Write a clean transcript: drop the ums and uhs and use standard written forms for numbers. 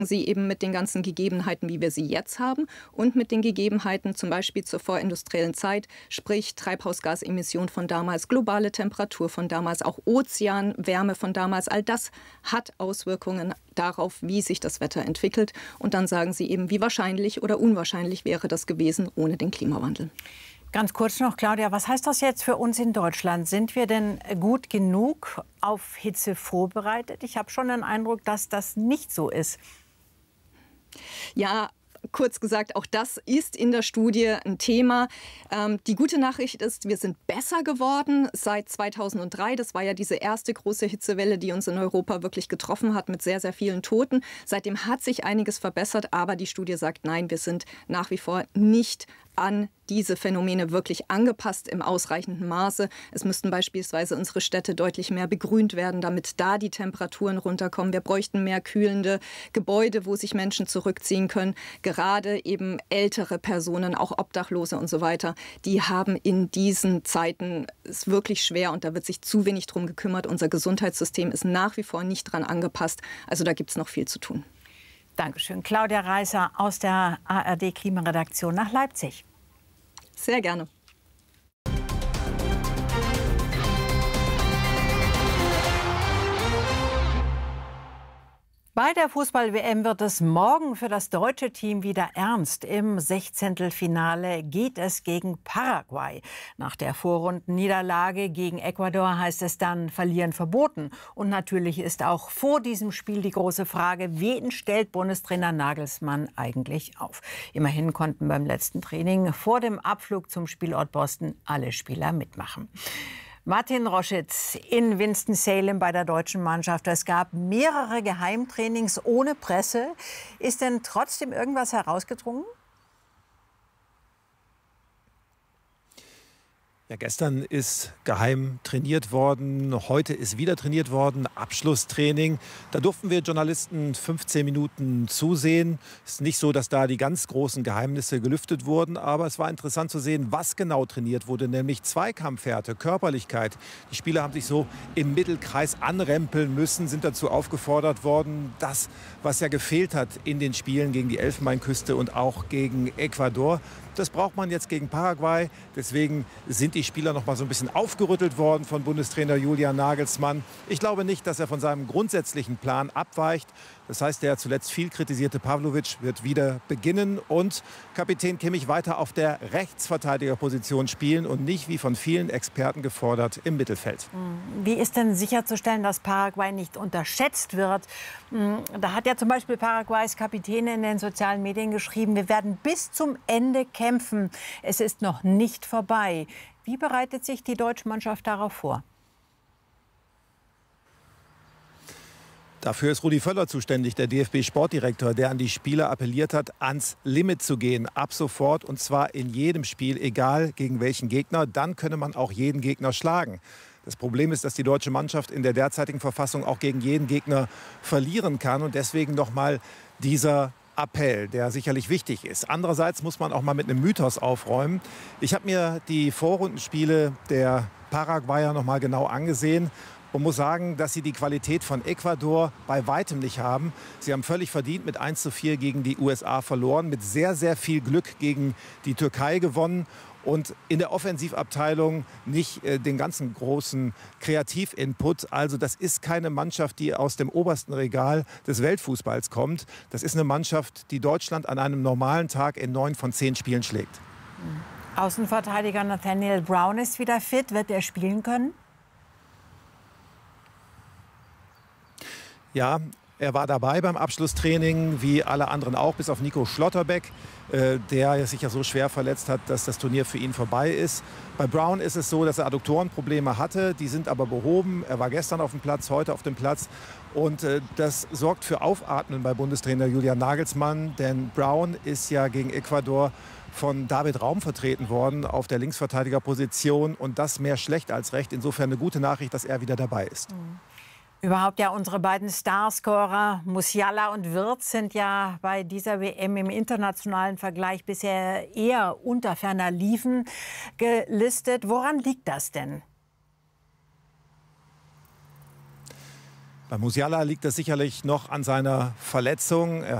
Sie eben mit den ganzen Gegebenheiten, wie wir sie jetzt haben, und mit den Gegebenheiten zum Beispiel zur vorindustriellen Zeit, sprich Treibhausgasemission von damals, globale Temperatur von damals, auch Ozeanwärme von damals. All das hat Auswirkungen darauf, wie sich das Wetter entwickelt. Und dann sagen Sie eben, wie wahrscheinlich oder unwahrscheinlich wäre das gewesen ohne den Klimawandel. Ganz kurz noch, Claudia, was heißt das jetzt für uns in Deutschland? Sind wir denn gut genug auf Hitze vorbereitet? Ich habe schon den Eindruck, dass das nicht so ist. Ja, kurz gesagt, auch das ist in der Studie ein Thema. Die gute Nachricht ist, wir sind besser geworden seit 2003. Das war ja diese erste große Hitzewelle, die uns in Europa wirklich getroffen hat mit sehr, sehr vielen Toten. Seitdem hat sich einiges verbessert, aber die Studie sagt, nein, wir sind nach wie vor nicht an diese Phänomene wirklich angepasst im ausreichenden Maße. Es müssten beispielsweise unsere Städte deutlich mehr begrünt werden, damit da die Temperaturen runterkommen. Wir bräuchten mehr kühlende Gebäude, wo sich Menschen zurückziehen können. Gerade eben ältere Personen, auch Obdachlose und so weiter, die haben in diesen Zeiten es wirklich schwer und da wird sich zu wenig drum gekümmert. Unser Gesundheitssystem ist nach wie vor nicht dran angepasst. Also da gibt es noch viel zu tun. Dankeschön. Claudia Reißer aus der ARD-Klimaredaktion nach Leipzig. Sehr gerne. Bei der Fußball-WM wird es morgen für das deutsche Team wieder ernst. Im Sechzehntelfinale geht es gegen Paraguay. Nach der Vorrundenniederlage gegen Ecuador heißt es dann, verlieren verboten. Und natürlich ist auch vor diesem Spiel die große Frage, wen stellt Bundestrainer Nagelsmann eigentlich auf? Immerhin konnten beim letzten Training vor dem Abflug zum Spielort Boston alle Spieler mitmachen. Martin Roschitz in Winston-Salem bei der deutschen Mannschaft. Es gab mehrere Geheimtrainings ohne Presse. Ist denn trotzdem irgendwas herausgedrungen? Ja, gestern ist geheim trainiert worden, heute ist wieder trainiert worden, Abschlusstraining. Da durften wir Journalisten 15 Minuten zusehen. Es ist nicht so, dass da die ganz großen Geheimnisse gelüftet wurden, aber es war interessant zu sehen, was genau trainiert wurde, nämlich Zweikampfhärte, Körperlichkeit. Die Spieler haben sich so im Mittelkreis anrempeln müssen, sind dazu aufgefordert worden, das, was ja gefehlt hat in den Spielen gegen die Elfenbeinküste und auch gegen Ecuador. Das braucht man jetzt gegen Paraguay. Deswegen sind die Spieler noch mal so ein bisschen aufgerüttelt worden von Bundestrainer Julian Nagelsmann. Ich glaube nicht, dass er von seinem grundsätzlichen Plan abweicht. Das heißt, der zuletzt viel kritisierte Pavlovic wird wieder beginnen und Kapitän Kimmich weiter auf der Rechtsverteidigerposition spielen und nicht, wie von vielen Experten gefordert, im Mittelfeld. Wie ist denn sicherzustellen, dass Paraguay nicht unterschätzt wird? Da hat ja zum Beispiel Paraguays Kapitän in den sozialen Medien geschrieben, wir werden bis zum Ende kämpfen. Es ist noch nicht vorbei. Wie bereitet sich die deutsche Mannschaft darauf vor? Dafür ist Rudi Völler zuständig, der DFB-Sportdirektor, der an die Spieler appelliert hat, ans Limit zu gehen, ab sofort, und zwar in jedem Spiel, egal gegen welchen Gegner. Dann könne man auch jeden Gegner schlagen. Das Problem ist, dass die deutsche Mannschaft in der derzeitigen Verfassung auch gegen jeden Gegner verlieren kann. Und deswegen nochmal dieser Appell, der sicherlich wichtig ist. Andererseits muss man auch mal mit einem Mythos aufräumen. Ich habe mir die Vorrundenspiele der Paraguayer noch mal genau angesehen und muss sagen, dass sie die Qualität von Ecuador bei weitem nicht haben. Sie haben völlig verdient mit 1:4 gegen die USA verloren, mit sehr, sehr viel Glück gegen die Türkei gewonnen und in der Offensivabteilung nicht den ganzen großen Kreativinput. Also das ist keine Mannschaft, die aus dem obersten Regal des Weltfußballs kommt. Das ist eine Mannschaft, die Deutschland an einem normalen Tag in 9 von 10 Spielen schlägt. Außenverteidiger Nathaniel Brown ist wieder fit. Wird er spielen können? Ja, er war dabei beim Abschlusstraining, wie alle anderen auch, bis auf Nico Schlotterbeck, der sich ja so schwer verletzt hat, dass das Turnier für ihn vorbei ist. Bei Brown ist es so, dass er Adduktorenprobleme hatte, die sind aber behoben. Er war gestern auf dem Platz, heute auf dem Platz. Und das sorgt für Aufatmen bei Bundestrainer Julian Nagelsmann, denn Brown ist ja gegen Ecuador von David Raum vertreten worden auf der Linksverteidigerposition und das mehr schlecht als recht. Insofern eine gute Nachricht, dass er wieder dabei ist. Überhaupt ja unsere beiden Starscorer Musiala und Wirtz sind ja bei dieser WM im internationalen Vergleich bisher eher unter ferner Liefen gelistet. Woran liegt das denn? Bei Musiala liegt es sicherlich noch an seiner Verletzung. Er